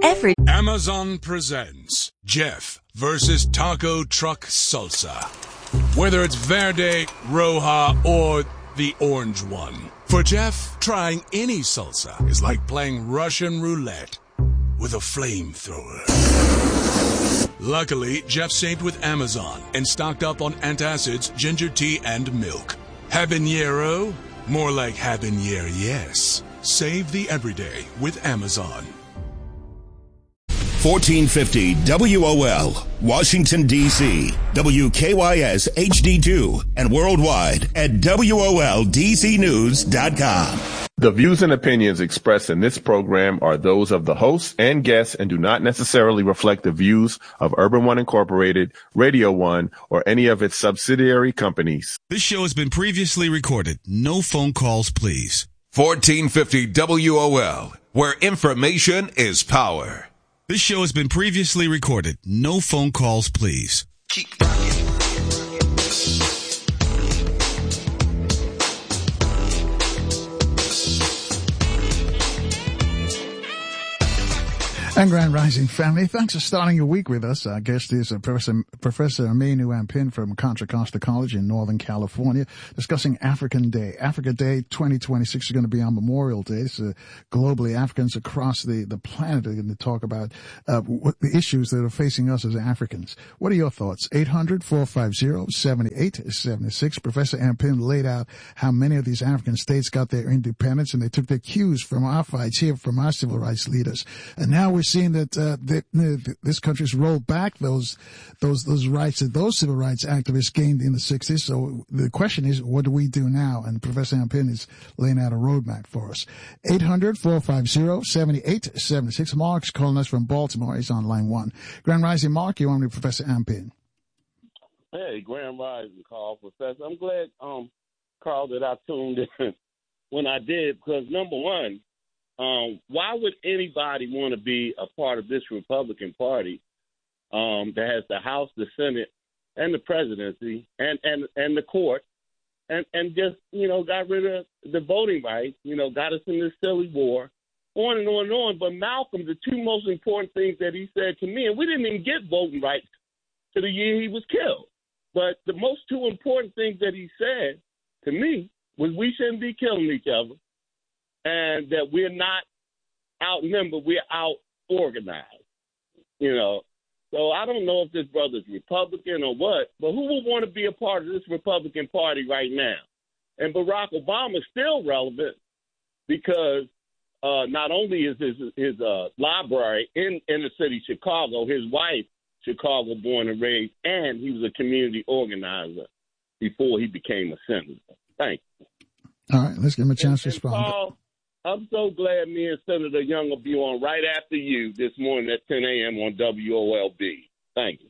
every... Amazon presents Jeff versus Taco Truck Salsa. Whether it's Verde, Roja, or the orange one. For Jeff, trying any salsa is like playing Russian roulette with a flamethrower. Luckily, Jeff saved with Amazon and stocked up on antacids, ginger tea, and milk. Habanero? More like habanero, yes. Save the everyday with Amazon. 1450 WOL, Washington, D.C., WKYS HD2, and worldwide at WOLDCnews.com. The views and opinions expressed in this program are those of the hosts and guests and do not necessarily reflect the views of Urban One Incorporated, Radio One, or any of its subsidiary companies. This show has been previously recorded. No phone calls, please. 1450 WOL, where information is power. This show has been previously recorded. No phone calls, please. Keep rocking. And Grand Rising family, thanks for starting your week with us. Our guest is Professor Aminu Ampin from Contra Costa College in Northern California, discussing African Day. Africa Day 2026 is going to be on Memorial Day. So globally, Africans across the planet are going to talk about what the issues that are facing us as Africans. What are your thoughts? 800-450-7876. Professor Ampin laid out how many of these African states got their independence, and they took their cues from our fights here, from our civil rights leaders. And now we're seeing that this country's rolled back those rights that those civil rights activists gained in the 60s. So the question is, what do we do now? And Professor Ampin is laying out a roadmap for us. 800-450-7876. Mark's calling us from Baltimore. He's on line 1. Grand Rising, Mark, you're on with Professor Ampin. Hey, Grand Rising, Carl, Professor. I'm glad, Carl, that I tuned in when I did, because number one, why would anybody want to be a part of this Republican Party that has the House, the Senate, and the presidency, and the court, and just, got rid of the voting rights, got us in this silly war, on and on and on. But Malcolm, the two most important things that he said to me, and we didn't even get voting rights to the year he was killed, but the most two important things that he said to me was we shouldn't be killing each other, and that we're not outnumbered, we're out-organized, So I don't know if this brother's Republican or what, but who would want to be a part of this Republican Party right now? And Barack Obama is still relevant because not only is his library in the city of Chicago, his wife, Chicago born and raised, and he was a community organizer before he became a senator. Thank you. All right, let's give him a chance to respond. Paul, I'm so glad me and Senator Young will be on right after you this morning at 10 a.m. on WOLB. Thank you.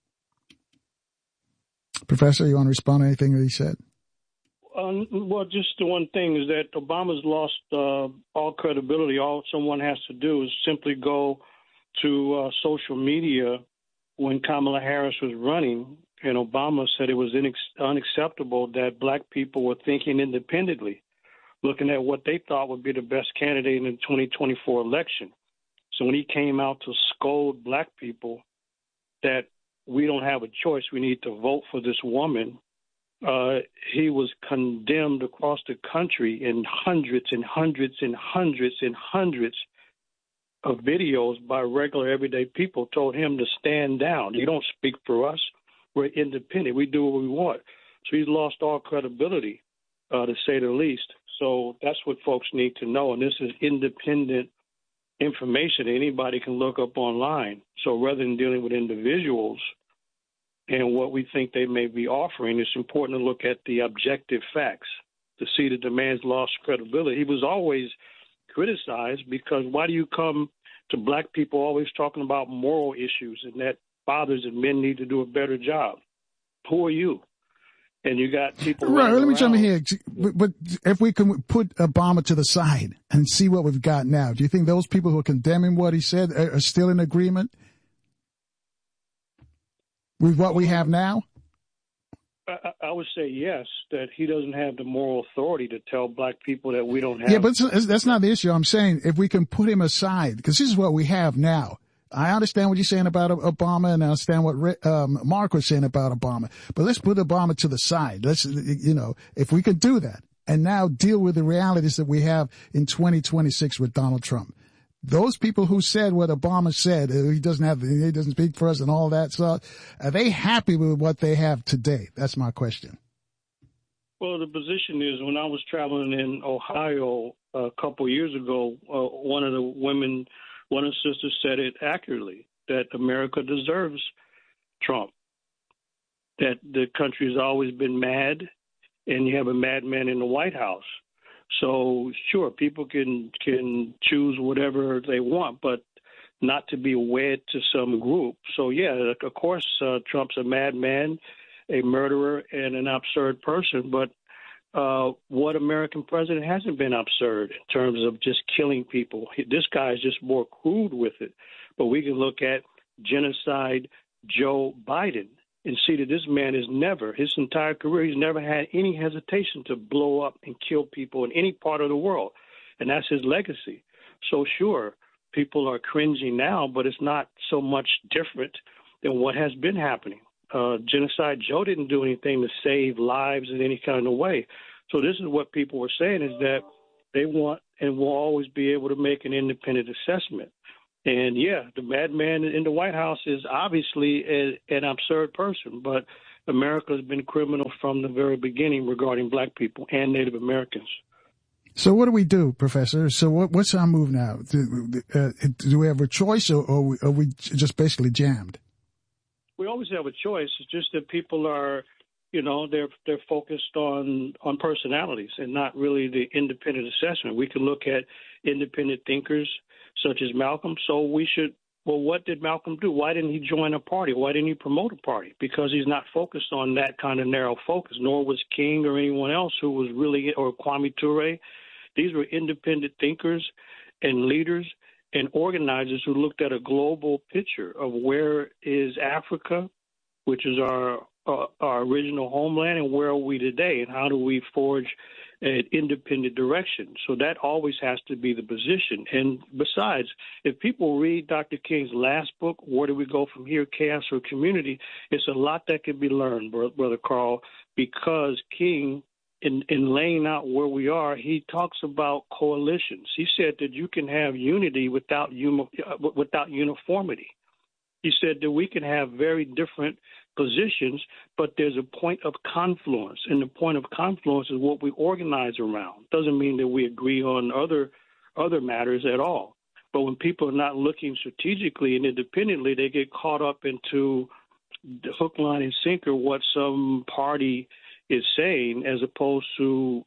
Professor, you want to respond to anything that he said? Well, just the one thing is that Obama's lost all credibility. All someone has to do is simply go to social media when Kamala Harris was running, and Obama said it was unacceptable that black people were thinking independently, looking at what they thought would be the best candidate in the 2024 election. So when he came out to scold black people that we don't have a choice, we need to vote for this woman, he was condemned across the country in hundreds and hundreds and hundreds and hundreds of videos by regular everyday people told him to stand down. You don't speak for us. We're independent. We do what we want. So he's lost all credibility, to say the least. So that's what folks need to know. And this is independent information that anybody can look up online. So rather than dealing with individuals and what we think they may be offering, it's important to look at the objective facts to see that the man's lost credibility. He was always criticized because why do you come to black people always talking about moral issues and that fathers and men need to do a better job? Who are you? And you got people. Right. Let me jump in here. But if we can put Obama to the side and see what we've got now, do you think those people who are condemning what he said are still in agreement with what we have now? I would say yes, that he doesn't have the moral authority to tell black people that we don't have. Yeah, but that's not the issue. I'm saying if we can put him aside, because this is what we have now. I understand what you're saying about Obama, and I understand what Mark was saying about Obama. But let's put Obama to the side. Let's, if we could do that, and now deal with the realities that we have in 2026 with Donald Trump. Those people who said what Obama said, he doesn't speak for us and all that stuff, are they happy with what they have today? That's my question. Well, the position is, when I was traveling in Ohio a couple years ago, one of the sisters said it accurately, that America deserves Trump, that the country has always been mad, and you have a madman in the White House. So, sure, people can choose whatever they want, but not to be wed to some group. So, yeah, of course, Trump's a madman, a murderer, and an absurd person. But what American president hasn't been absurd in terms of just killing people? This guy is just more crude with it. But we can look at genocide Joe Biden and see that this man his entire career, he's never had any hesitation to blow up and kill people in any part of the world. And that's his legacy. So, sure, people are cringing now, but it's not so much different than what has been happening. Genocide Joe didn't do anything to save lives in any kind of way. So this is what people were saying, is that they want and will always be able to make an independent assessment. And, yeah, the madman in the White House is obviously an absurd person, but America has been criminal from the very beginning regarding black people and Native Americans. So what do we do, Professor? So what's our move now? Do we have a choice, or are we just basically jammed? We always have a choice. It's just that people are, they're focused on personalities and not really the independent assessment. We can look at independent thinkers such as Malcolm. So what did Malcolm do? Why didn't he join a party? Why didn't he promote a party? Because he's not focused on that kind of narrow focus, nor was King or anyone else who was really, or Kwame Ture. These were independent thinkers and leaders and organizers who looked at a global picture of where is Africa, which is our original homeland, and where are we today, and how do we forge an independent direction. So that always has to be the position. And besides, if people read Dr. King's last book, Where Do We Go From Here, Chaos or Community, it's a lot that can be learned, Brother Carl, because King, in laying out where we are, he talks about coalitions. He said that you can have unity without uniformity. He said that we can have very different positions, but there's a point of confluence, and the point of confluence is what we organize around. Doesn't mean that we agree on other matters at all. But when people are not looking strategically and independently, they get caught up into the hook, line, and sinker what some party is saying, as opposed to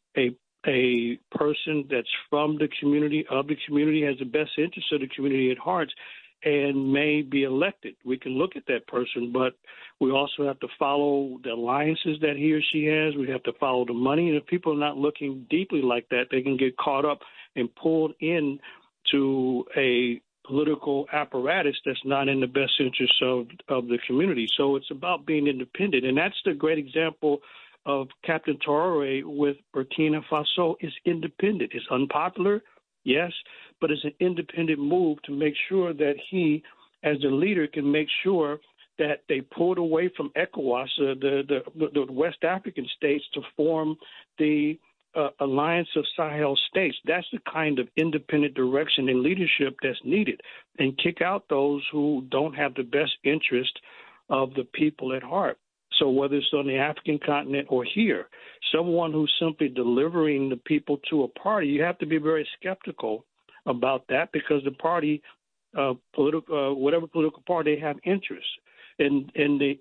a person that's from the community, of the community, has the best interest of the community at heart, and may be elected. We can look at that person, but we also have to follow the alliances that he or she has. We have to follow the money. And if people are not looking deeply like that, they can get caught up and pulled in to a political apparatus that's not in the best interest of the community. So it's about being independent. And that's the great example of Captain Traoré with Burkina Faso. Is independent. It's unpopular, yes, but it's an independent move to make sure that he, as the leader, can make sure that they pulled away from ECOWAS, the West African states, to form the Alliance of Sahel States. That's the kind of independent direction and leadership that's needed, and kick out those who don't have the best interest of the people at heart. So whether it's on the African continent or here, someone who's simply delivering the people to a party, you have to be very skeptical about that, because the party, whatever political party, they have interests. And the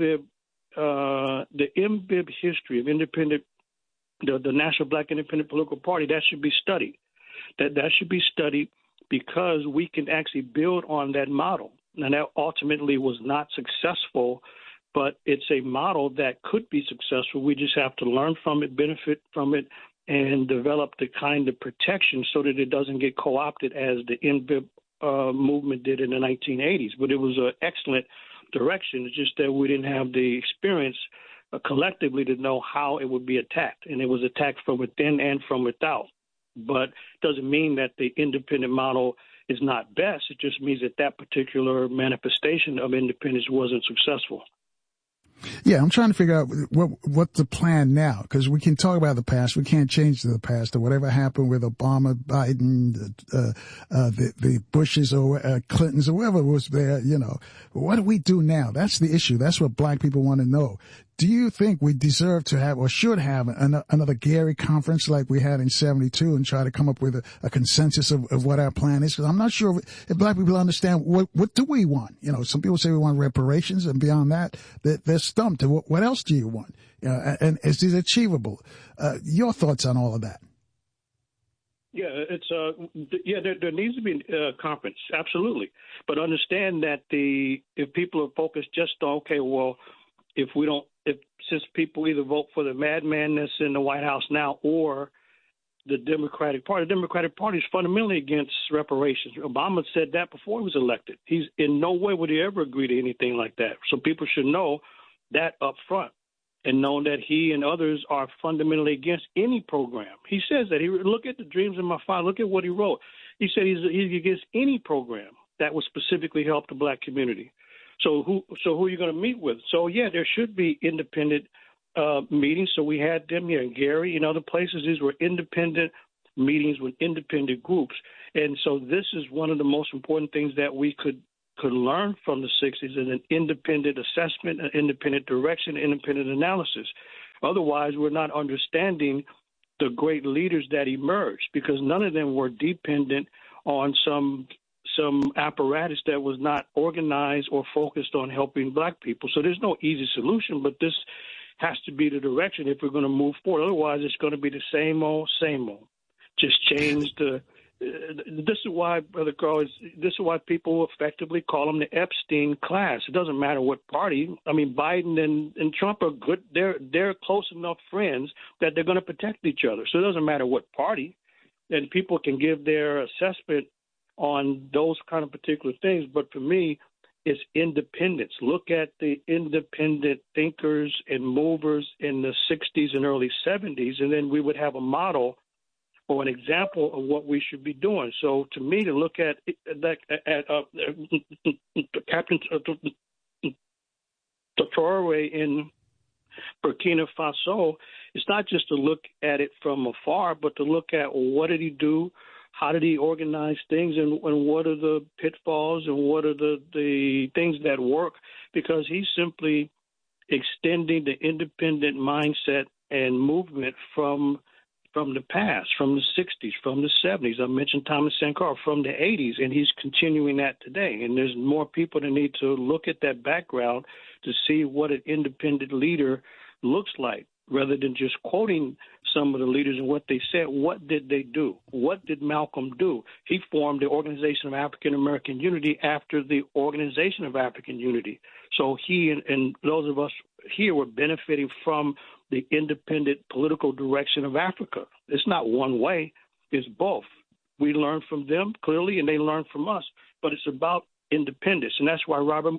MBIB history of independent, the National Black Independent Political Party, that should be studied. That should be studied because we can actually build on that model. Now, that ultimately was not successful, but it's a model that could be successful. We just have to learn from it, benefit from it, and develop the kind of protection so that it doesn't get co-opted as the MBIB movement did in the 1980s. But it was an excellent direction. It's just that we didn't have the experience collectively to know how it would be attacked. And it was attacked from within and from without. But it doesn't mean that the independent model is not best. It just means that that particular manifestation of independence wasn't successful. Yeah, I'm trying to figure out what the plan now, because we can talk about the past. We can't change the past or whatever happened with Obama, Biden, the Bushes or Clintons or whoever was there, you know. What do we do now? That's the issue. That's what black people want to know. Do you think we deserve to have or should have another Gary conference like we had in 72 and try to come up with a consensus of what our plan is? Because I'm not sure if black people understand what do we want. You know, some people say we want reparations, and beyond that, they're stumped. What else do you want? And is it achievable? Your thoughts on all of that? Yeah, there needs to be a conference, absolutely. But understand that if people are focused just on, okay, well, since people either vote for the madman that's in the White House now or the Democratic Party is fundamentally against reparations. Obama said that before he was elected. He's in no way would he ever agree to anything like that. So people should know that up front and know that he and others are fundamentally against any program. He says that. Look at the Dreams in My File. Look at what he wrote. He said he's against any program that would specifically help the black community. So who are you going to meet with? So, yeah, there should be independent meetings. So we had them here in Gary and other places. These were independent meetings with independent groups. And so this is one of the most important things that we could learn from the 60s is an independent assessment, an independent direction, independent analysis. Otherwise, we're not understanding the great leaders that emerged because none of them were dependent on some apparatus that was not organized or focused on helping black people. So there's no easy solution, but this has to be the direction if we're going to move forward. Otherwise, it's going to be the same old. Just change this is why, Brother Carl, this is why people effectively call them the Epstein class. It doesn't matter what party. I mean, Biden and Trump are good. They're close enough friends that they're going to protect each other. So it doesn't matter what party. And people can give their assessment on those kind of particular things. But for me, it's independence. Look at the independent thinkers and movers in the 60s and early 70s, and then we would have a model or an example of what we should be doing. So to me, to look at Captain Traoré in Burkina Faso, it's not just to look at it from afar, but to look at what did he do, how did he organize things, and what are the pitfalls and what are the things that work, because he's simply extending the independent mindset and movement from the past, from the 60s, from the 70s. I mentioned Thomas Sankara, from the 80s, and he's continuing that today. And there's more people that need to look at that background to see what an independent leader looks like, rather than just quoting some of the leaders and what they said. What did they do? What did Malcolm do? He formed the Organization of African American Unity after the Organization of African Unity. So he and those of us here were benefiting from the independent political direction of Africa. It's not one way. It's both. We learn from them, clearly, and they learn from us. But it's about independence. And that's why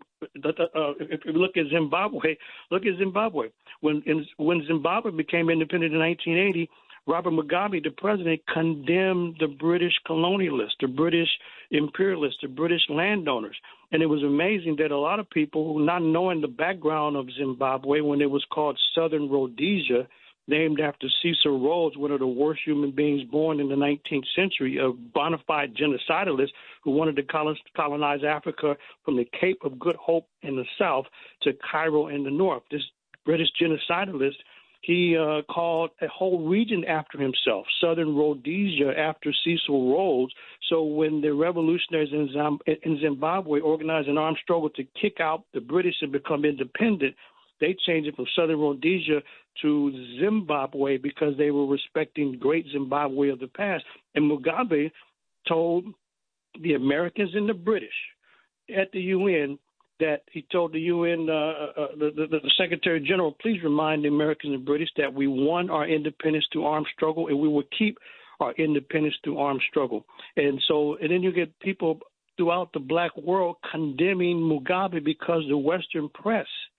if you look at Zimbabwe, When Zimbabwe became independent in 1980, Robert Mugabe, the president, condemned the British colonialists, the British imperialists, the British landowners. And it was amazing that a lot of people, not knowing the background of Zimbabwe, when it was called Southern Rhodesia, named after Cecil Rhodes, one of the worst human beings born in the 19th century, a bona fide genocidalist who wanted to colonize Africa from the Cape of Good Hope in the south to Cairo in the north. This British genocidalist, he called a whole region after himself, Southern Rhodesia, after Cecil Rhodes. So when the revolutionaries in Zimbabwe organized an armed struggle to kick out the British and become independent, they changed it from Southern Rhodesia to Zimbabwe because they were respecting great Zimbabwe of the past. And Mugabe told the Americans and the British at the UN that he told the UN, the Secretary General, please remind the Americans and British that we won our independence through armed struggle and we will keep our independence through armed struggle. And then you get people throughout the black world condemning Mugabe because the Western press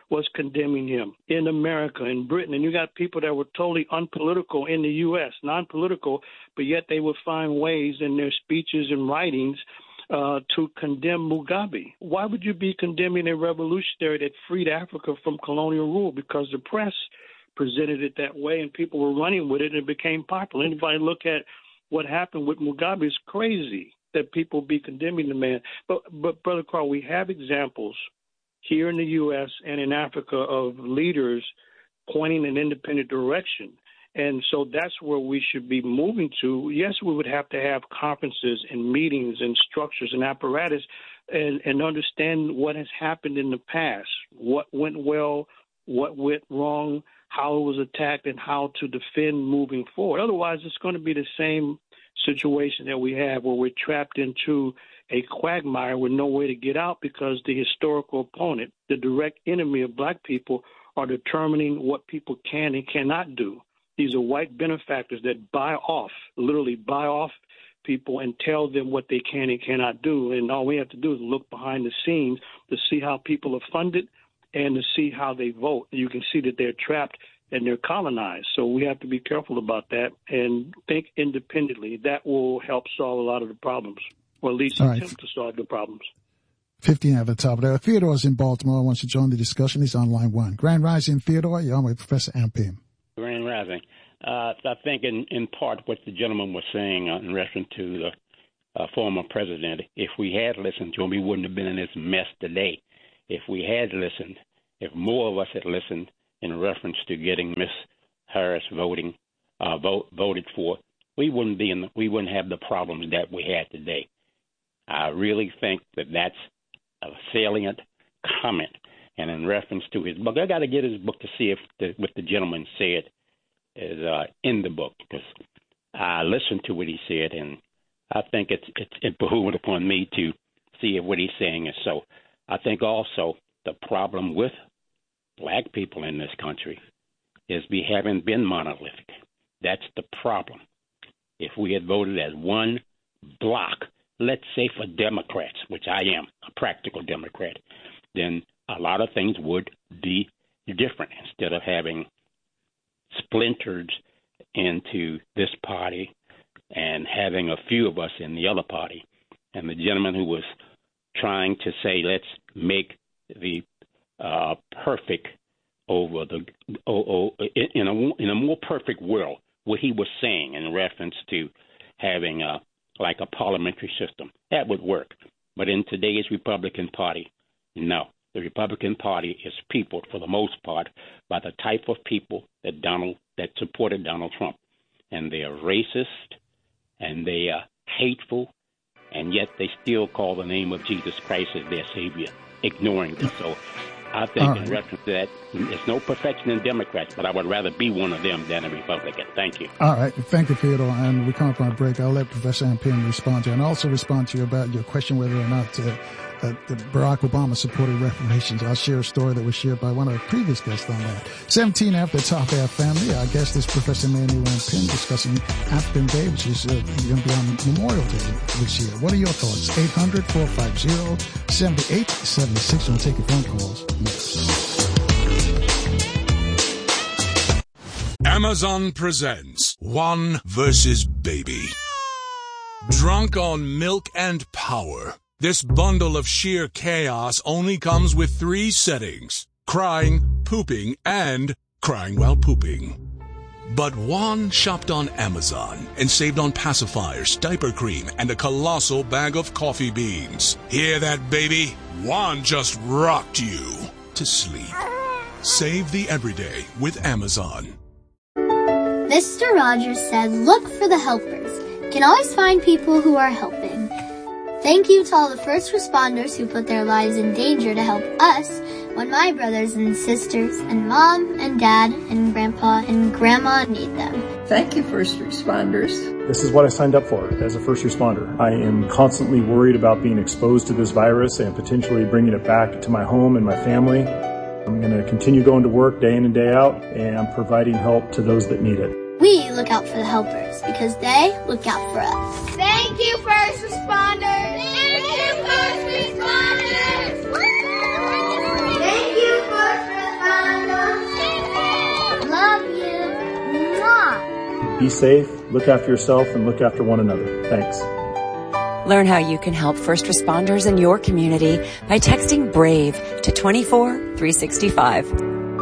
was condemning him in America, in Britain. And you got people that were totally unpolitical in the U.S., non-political, but yet they would find ways in their speeches and writings to condemn Mugabe. Why would you be condemning a revolutionary that freed Africa from colonial rule? Because the press presented it that way and people were running with it and it became popular. Anybody look at what happened with Mugabe is crazy that people be condemning the man. But Brother Carl, we have examples here in the U.S. and in Africa of leaders pointing an independent direction. And so that's where we should be moving to. Yes, we would have to have conferences and meetings and structures and apparatus and understand what has happened in the past, what went well, what went wrong, how it was attacked, and how to defend moving forward. Otherwise, it's going to be the same situation that we have where we're trapped into a quagmire with no way to get out because the historical opponent, the direct enemy of black people, are determining what people can and cannot do. These are white benefactors that literally buy off people and tell them what they can and cannot do. And all we have to do is look behind the scenes to see how people are funded and to see how they vote. You can see that they're trapped and they're colonized. So we have to be careful about that and think independently. That will help solve a lot of the problems, or at least attempt to solve the problems. 15 at the top there. Theodore's in Baltimore. Wants to join the discussion. He's on line 1. Grand Rising, Theodore. You're on with Professor Ampim. Grand Rising. I think in part what the gentleman was saying in reference to the former president, if we had listened to him, we wouldn't have been in this mess today. If we had listened, if more of us had listened in reference to getting Miss Harris voted for, we wouldn't have the problems that we had today. I really think that that's a salient comment. And in reference to his book, I got to get his book to see if what the gentleman said is in the book, because I listened to what he said, and I think it behooved upon me to see if what he's saying is so. I think also the problem with black people in this country is we haven't been monolithic. That's the problem. If we had voted as one block, let's say for Democrats, which I am, a practical Democrat, then a lot of things would be different. Instead of having splintered into this party and having a few of us in the other party. And the gentleman who was trying to say, let's make the perfect over the in a more perfect world, what he was saying in reference to having like a parliamentary system, that would work. But in today's Republican Party, no. The Republican Party is peopled, for the most part, by the type of people that supported Donald Trump. And they are racist, and they are hateful, and yet they still call the name of Jesus Christ as their Savior, ignoring this. So I think in reference to that, there's no perfection in Democrats, but I would rather be one of them than a Republican. Thank you. All right. Thank you, Theodore. And we come up on a break. I'll let Professor Ampim respond to you, and also respond to you about your question whether or not Barack Obama supported reparations. I'll share a story that was shared by one of the previous guests on that. 17 after Top Air Family. Our guest is Professor Emmanuel Ampim discussing African Day, which is going to be on Memorial Day this year. What are your thoughts? 800-450-7876. We'll take your phone calls next. Amazon presents One versus Baby. Drunk on milk and power, this bundle of sheer chaos only comes with 3 settings: crying, pooping, and crying while pooping. But Juan shopped on Amazon and saved on pacifiers, diaper cream, and a colossal bag of coffee beans. Hear that, baby? Juan just rocked you to sleep. Save the everyday with Amazon. Mr. Rogers said, look for the helpers. You can always find people who are helping. Thank you to all the first responders who put their lives in danger to help us when my brothers and sisters and mom and dad and grandpa and grandma need them. Thank you, first responders. This is what I signed up for as a first responder. I am constantly worried about being exposed to this virus and potentially bringing it back to my home and my family. I'm going to continue going to work day in and day out and providing help to those that need it. We look out for the helpers because they look out for us. Thank you, first responders. Thank you, first responders. Thank you, first responders. Be safe, look after yourself, and look after one another. Thanks. Learn how you can help first responders in your community by texting BRAVE to 24365.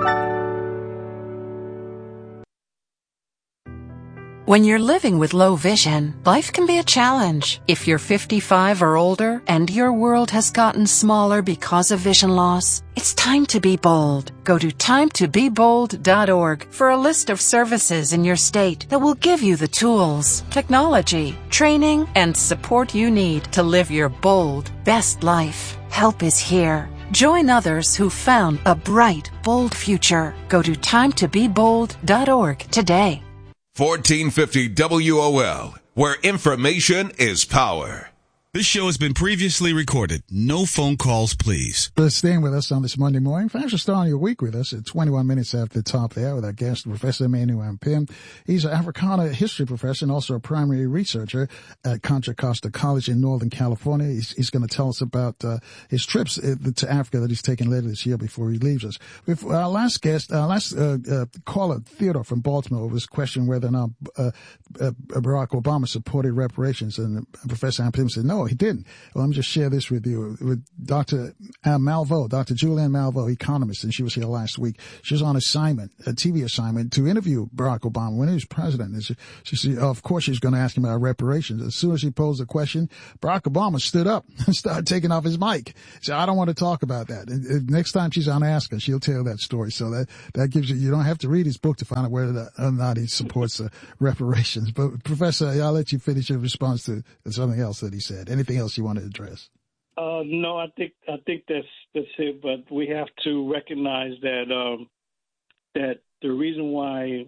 When you're living with low vision, life can be a challenge. If you're 55 or older and your world has gotten smaller because of vision loss, it's time to be bold. Go to timetobebold.org for a list of services in your state that will give you the tools, technology, training, and support you need to live your bold, best life. Help is here. Join others who found a bright, bold future. Go to timetobebold.org today. 1450 WOL, where information is power. This show has been previously recorded. No phone calls, please. Staying with us on this Monday morning. Thanks for starting your week with us at 21 minutes after the top there with our guest, Professor Emmanuel Pym. He's an Africana history professor and also a primary researcher at Contra Costa College in Northern California. He's going to tell us about his trips to Africa that he's taking later this year before he leaves us. With our last guest, caller, Theodore from Baltimore, was questioning whether or not Barack Obama supported reparations, and Professor Pym said no, he didn't. Well, let me just share this with you. With Dr. Malveaux, Dr. Julianne Malveaux, economist, and she was here last week. She was on assignment, a TV assignment, to interview Barack Obama when he was president. And she said, of course, she was going to ask him about reparations. As soon as she posed the question, Barack Obama stood up and started taking off his mic. He said, I don't want to talk about that. And next time she's on Ask Her, she'll tell that story. So that gives you don't have to read his book to find out whether or not he supports reparations. But Professor, I'll let you finish your response to something else that he said. Anything else you want to address? No, I think that's it. But we have to recognize that that the reason why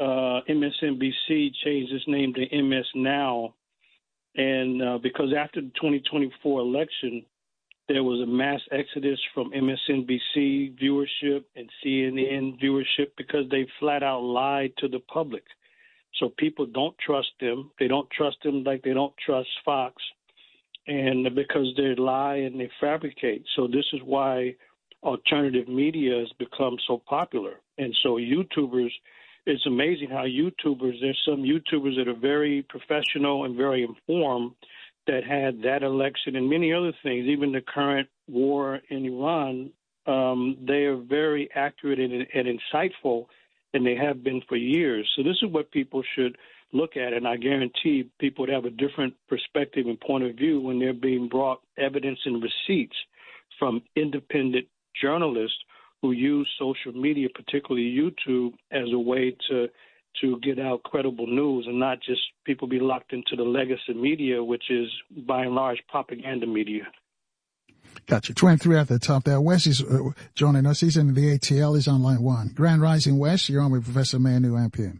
MSNBC changed its name to MS Now, and because after the 2024 election, there was a mass exodus from MSNBC viewership and CNN viewership because they flat out lied to the public. So people don't trust them. They don't trust them like they don't trust Fox. And because they lie and they fabricate. So this is why alternative media has become so popular. And so YouTubers, it's amazing how there's some YouTubers that are very professional and very informed that had that election and many other things, even the current war in Iran. They are very accurate and insightful, and they have been for years. So this is what people should look at, and I guarantee people would have a different perspective and point of view when they're being brought evidence and receipts from independent journalists who use social media, particularly YouTube, as a way to get out credible news and not just people be locked into the legacy media, which is by and large propaganda media. Gotcha. 23 at the top there. Wes is joining us. He's in the ATL. He's on line 1. Grand Rising, Wes. You're on with Professor Emmanuel Pym.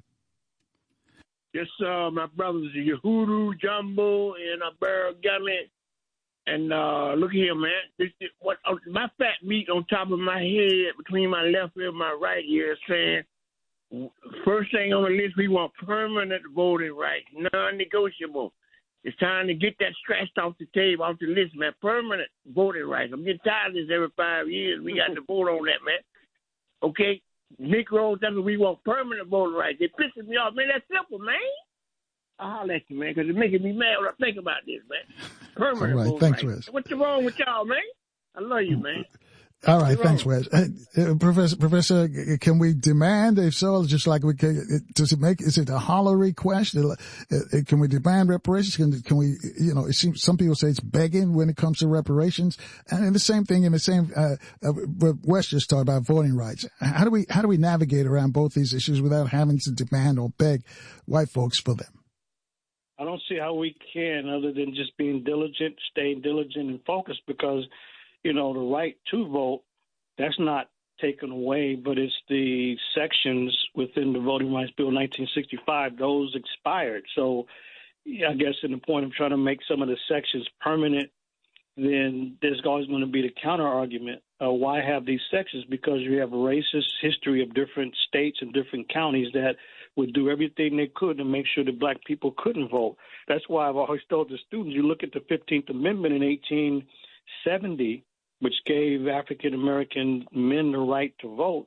Yes, sir. My brothers Yehudu, Jumbo, and Barrow Gully. And look here, man. What my fat meat on top of my head, between my left ear and my right ear, is saying, first thing on the list, we want permanent voting rights, non-negotiable. It's time to get that scratched off the table, off the list, man. Permanent voting rights. I'm getting tired of this every 5 years. We got to vote on that, man. Okay? Negroes, that's what we want, permanent voting rights. They pissing me off, man. That's simple, man. I'll holler at you, man, because it's making me mad when I think about this, man. Permanent voting thanks, rights. Wes. What's wrong with y'all, man? I love you, man. All right, thanks, Wes. Professor, can we demand, if so, just like we can, is it a hollow request? Can we demand reparations? Can we, it seems some people say it's begging when it comes to reparations. And the same thing what Wes just talked about, voting rights. How do we navigate around both these issues without having to demand or beg white folks for them? I don't see how we can, other than just being diligent, staying diligent and focused, because the right to vote, that's not taken away, but it's the sections within the Voting Rights Bill 1965, those expired. So I guess in the point of trying to make some of the sections permanent, then there's always going to be the counter argument. Why have these sections? Because you have a racist history of different states and different counties that would do everything they could to make sure that black people couldn't vote. That's why I've always told the students, you look at the 15th Amendment in 1870, which gave African-American men the right to vote.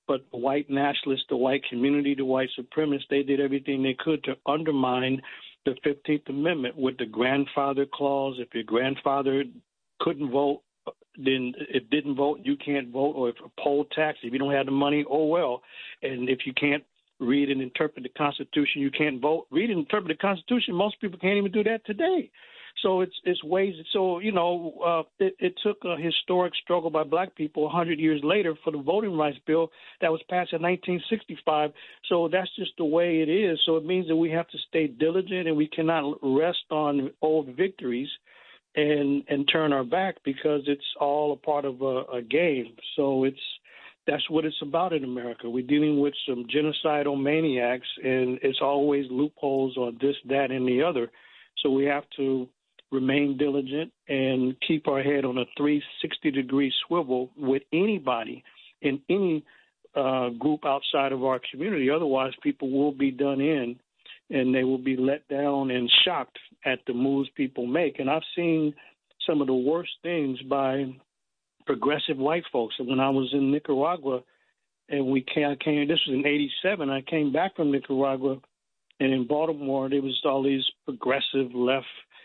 But the white nationalists, the white community, the white supremacists, they did everything they could to undermine the 15th Amendment with the grandfather clause. If your grandfather couldn't vote, then it didn't vote, you can't vote. Or if a poll tax, if you don't have the money, oh well. And if you can't read and interpret the Constitution, you can't vote. Read and interpret the Constitution, most people can't even do that today. So it's ways. So, it took a historic struggle by black people 100 years later for the voting rights bill that was passed in 1965. So that's just the way it is. So it means that we have to stay diligent, and we cannot rest on old victories and turn our back, because it's all a part of a game. So that's what it's about in America. We're dealing with some genocidal maniacs, and it's always loopholes on this, that, and the other. So we have to remain diligent and keep our head on a 360-degree swivel with anybody in any group outside of our community. Otherwise, people will be done in, and they will be let down and shocked at the moves people make. And I've seen some of the worst things by progressive white folks. And when I was in Nicaragua, and I came, this was in '87, I came back from Nicaragua, and in Baltimore, there was all these progressive left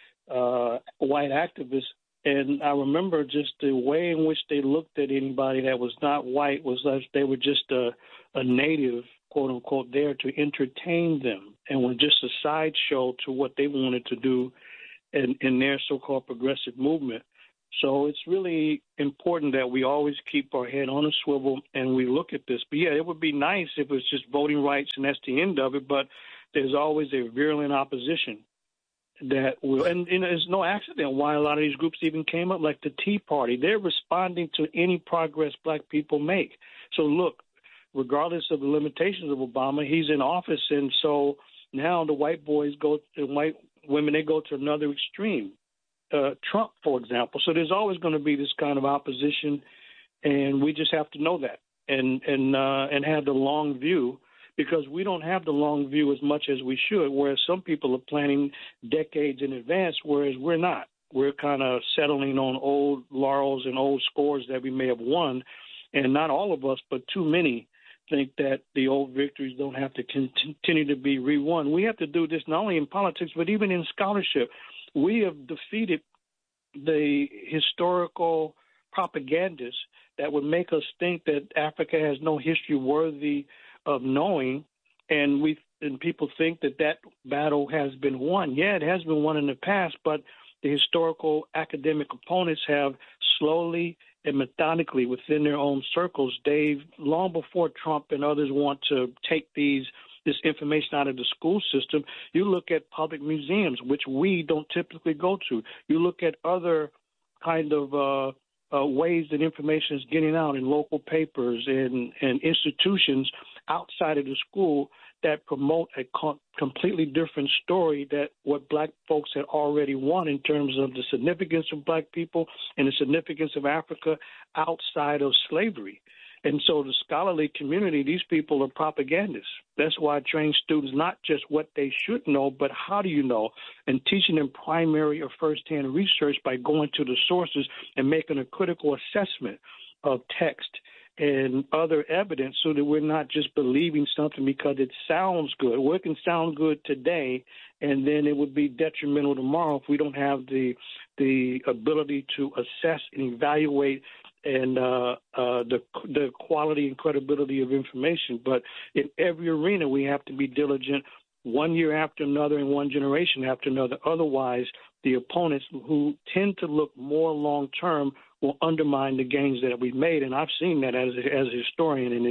white activists, and I remember just the way in which they looked at anybody that was not white was like they were just a native, quote unquote, there to entertain them, and were just a sideshow to what they wanted to do in their so-called progressive movement. So it's really important that we always keep our head on a swivel and we look at this. But yeah, it would be nice if it was just voting rights and that's the end of it, but there's always a virulent opposition that will, and it's no accident why a lot of these groups even came up, like the Tea Party. They're responding to any progress black people make. So look, regardless of the limitations of Obama, he's in office, and so now the white boys white women, they go to another extreme. Trump, for example. So there's always going to be this kind of opposition, and we just have to know that and have the long view, because we don't have the long view as much as we should, whereas some people are planning decades in advance, whereas we're not. We're kind of settling on old laurels and old scores that we may have won, and not all of us, but too many think that the old victories don't have to continue to be re-won. We have to do this not only in politics, but even in scholarship. We have defeated the historical propagandists that would make us think that Africa has no history worthy of knowing, and people think that battle has been won. Yeah, it has been won in the past, but the historical academic opponents have slowly and methodically within their own circles, long before Trump and others want to take this information out of the school system. You look at public museums, which we don't typically go to. You look at other kind of ways that information is getting out in local papers and institutions outside of the school that promote a completely different story that what black folks had already won in terms of the significance of black people and the significance of Africa outside of slavery. And so the scholarly community, these people are propagandists. That's why I train students not just what they should know, but how do you know, and teaching them primary or first-hand research by going to the sources and making a critical assessment of text and other evidence, so that we're not just believing something because it sounds good. Well, it can sound good today, and then it would be detrimental tomorrow if we don't have the ability to assess and evaluate and the quality and credibility of information. But in every arena, we have to be diligent, one year after another and one generation after another. Otherwise, the opponents who tend to look more long-term will undermine the gains that we've made. And I've seen that as a historian, and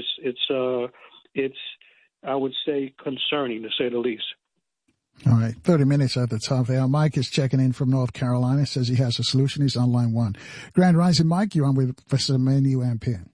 it's I would say concerning, to say the least. All right, 30 minutes at the top there. Mike is checking in from North Carolina, says he has a solution. He's on line one. Grand Rising, Mike, you're on with Professor Manu Ampin.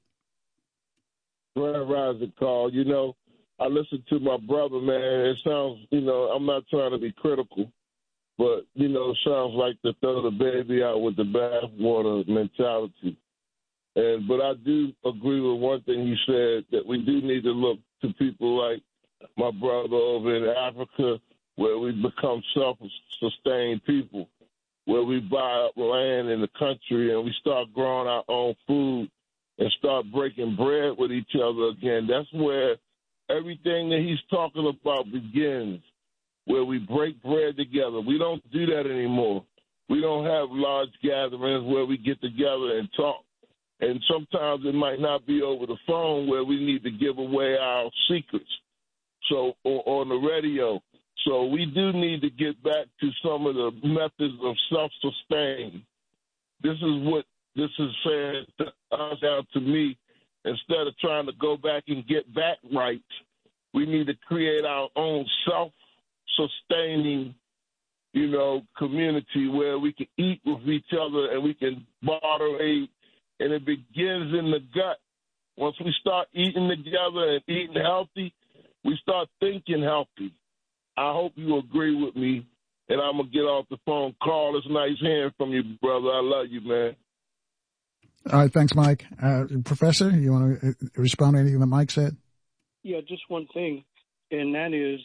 Grand Rising, Carl. I listened to my brother, man. It sounds, I'm not trying to be critical, but, it sounds like to throw the baby out with the bathwater mentality. But I do agree with one thing he said, that we do need to look to people like my brother over in Africa, where we become self-sustained people, where we buy up land in the country and we start growing our own food and start breaking bread with each other again. That's where everything that he's talking about begins, where we break bread together. We don't do that anymore. We don't have large gatherings where we get together and talk. And sometimes it might not be over the phone where we need to give away our secrets, so or on the radio. So we do need to get back to some of the methods of self-sustain. This is what this is saying to us, out to me. Instead of trying to go back and get back right, we need to create our own self-sustaining, community where we can eat with each other and we can barter aid. And it begins in the gut. Once we start eating together and eating healthy, we start thinking healthy. I hope you agree with me, and I'm going to get off the phone. Carl, it's nice hearing from you, brother. I love you, man. All right, thanks, Mike. Professor, you want to respond to anything that Mike said? Yeah, just one thing, and that is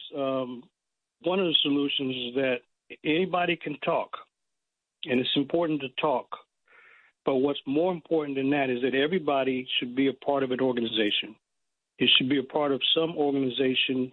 one of the solutions is that anybody can talk, and it's important to talk. But what's more important than that is that everybody should be a part of an organization. It should be a part of some organization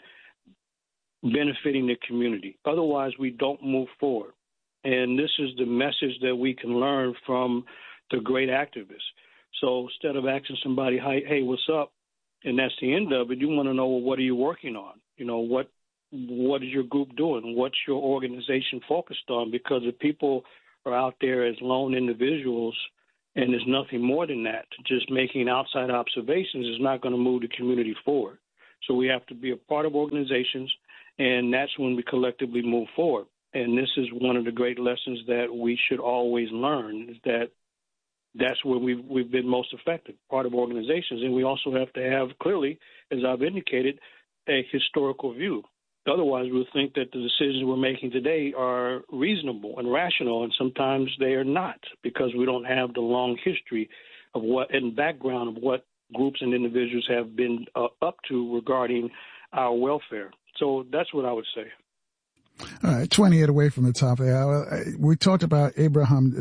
benefiting the community. Otherwise, we don't move forward. And this is the message that we can learn from the great activists. So instead of asking somebody, hey, what's up? And that's the end of it. You want to know, well, what are you working on? What is your group doing? What's your organization focused on? Because if people are out there as lone individuals and there's nothing more than that, just making outside observations is not going to move the community forward. So we have to be a part of organizations, and that's when we collectively move forward. And this is one of the great lessons that we should always learn, is that that's where we've been most effective, part of organizations. And we also have to have, clearly, as I've indicated, a historical view. Otherwise, we'll think that the decisions we're making today are reasonable and rational, and sometimes they are not, because we don't have the long history of what and background of what groups and individuals have been up to regarding our welfare. So that's what I would say. All right, 28 away from the top. We talked about Ibrahim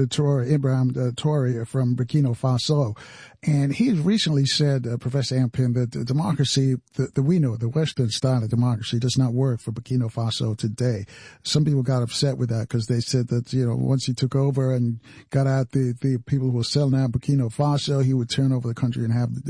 Traoré from Burkina Faso, and he recently said, Professor Ampin, that democracy, we know the Western style of democracy does not work for Burkina Faso today. Some people got upset with that because they said that, once he took over and got out the people who were selling out Burkina Faso, he would turn over the country and have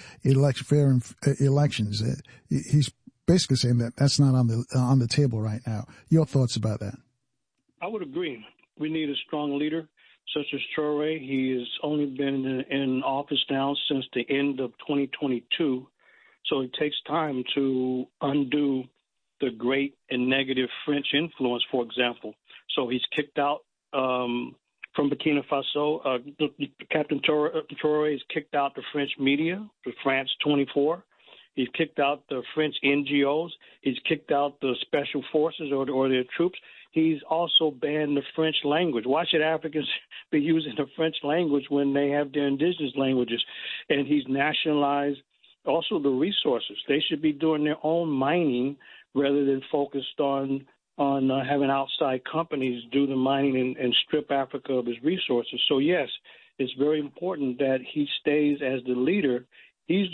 fair elections. He's basically saying that that's not on the table right now. Your thoughts about that? I would agree. We need a strong leader such as Traoré. He has only been in office now since the end of 2022, so it takes time to undo the great and negative French influence, for example. So he's kicked out from Burkina Faso. Captain Traoré has kicked out the French media, the France 24. He's kicked out the French NGOs. He's kicked out the special forces or their troops. He's also banned the French language. Why should Africans be using the French language when they have their indigenous languages? And he's nationalized also the resources. They should be doing their own mining rather than focused on having outside companies do the mining and strip Africa of its resources. So, yes, it's very important that he stays as the leader. He's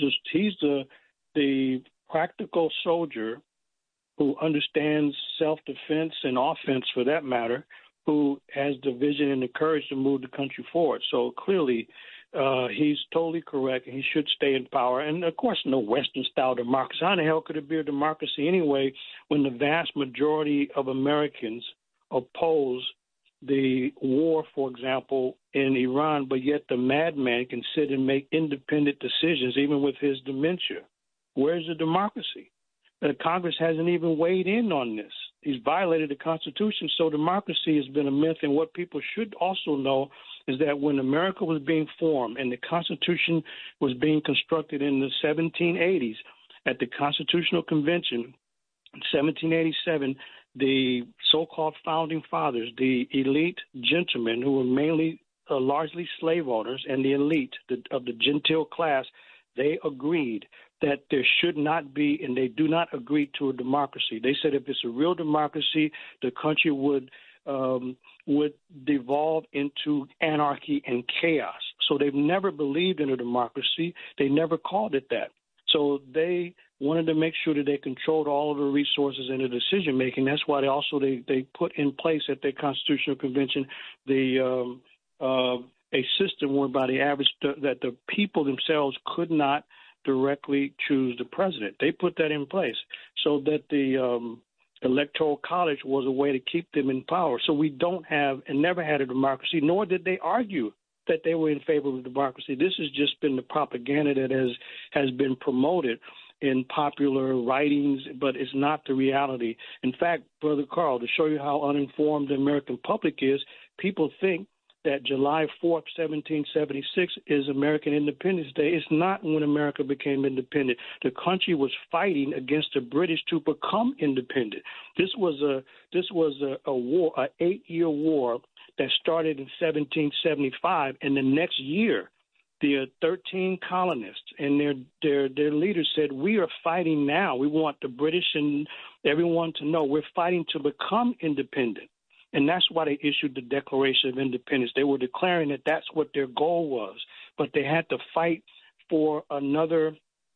the practical soldier who understands self-defense and offense, for that matter, who has the vision and the courage to move the country forward. So clearly, he's totally correct, and he should stay in power. And, of course, no Western-style democracy. How the hell could it be a democracy anyway when the vast majority of Americans oppose the war, for example, in Iran, but yet the madman can sit and make independent decisions, even with his dementia? Where's the democracy? Congress hasn't even weighed in on this. He's violated the Constitution, so democracy has been a myth. And what people should also know is that when America was being formed and the Constitution was being constructed in the 1780s, at the Constitutional Convention in 1787, the so-called founding fathers, the elite gentlemen who were mainly largely slave owners and the elite of the gentile class, they agreed that there should not be, and they do not agree to a democracy. They said if it's a real democracy, the country would devolve into anarchy and chaos. So they've never believed in a democracy. They never called it that. So they wanted to make sure that they controlled all of the resources in the decision making. That's why they put in place at their constitutional convention a system whereby that the people themselves could not directly choose the president. They put that in place so that the Electoral College was a way to keep them in power. So we don't have and never had a democracy, nor did they argue that they were in favor of democracy. This has just been the propaganda that has been promoted in popular writings, but it's not the reality. In fact, Brother Carl, to show you how uninformed the American public is, people think that July 4th, 1776 is American Independence Day. It's not when America became independent. The country was fighting against the British to become independent. This was a war, an 8-year war that started in 1775, and the next year, the 13 colonists and their leaders said, "We are fighting now. We want the British and everyone to know we're fighting to become independent." And that's why they issued the Declaration of Independence. They were declaring that that's what their goal was. But they had to fight for another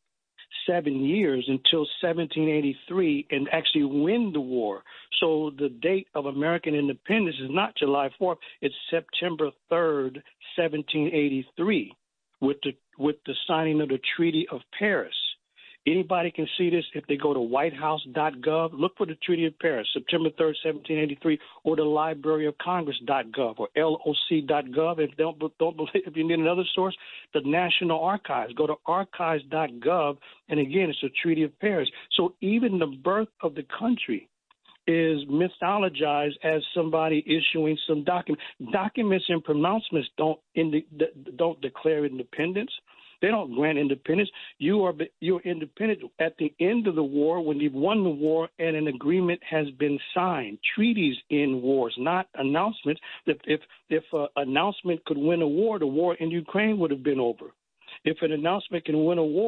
7 years until 1783 and actually win the war. So the date of American independence is not July 4th. It's September 3rd, 1783, with the signing of the Treaty of Paris. Anybody can see this if they go to whitehouse.gov. Look for the Treaty of Paris, September 3rd, 1783, or the Library of Congress.gov or LOC.gov. If don't believe, if you need another source, the National Archives. Go to archives.gov, and again, it's the Treaty of Paris. So even the birth of the country is mythologized as somebody issuing some document. Documents and pronouncements don't declare independence. They don't grant independence. You're independent at the end of the war when you've won the war and an agreement has been signed. Treaties end wars, not announcements. If an announcement could win a war, the war in Ukraine would have been over. If an announcement can win a war,